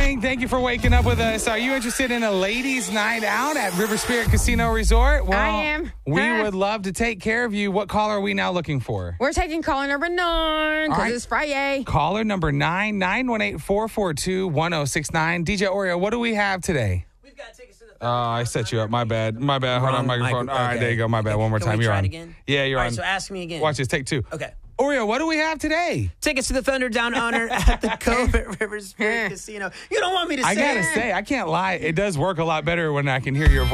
morning. Thank you for waking up with us. Are you interested in a ladies' night out at River Spirit Casino Resort? Well, I am. We would love to take care of you. What caller are we now looking for? We're taking caller number 9 because right. it's Friday. Caller number 9, 918-442-1069. DJ Oreo, what do we have today? We've got tickets to the I set you up. My bad. Hold on, microphone. All right, there you go. My bad. One more Can time. we You're try on. it again? Yeah, you're All on. right, so ask me again. Watch this. Take 2. Okay. Oreo, what do we have today? Tickets to the Thunder Down Honor at the Cove at River Spirit Casino. You don't want me to say I gotta say, I can't lie. It does work a lot better when I can hear your voice.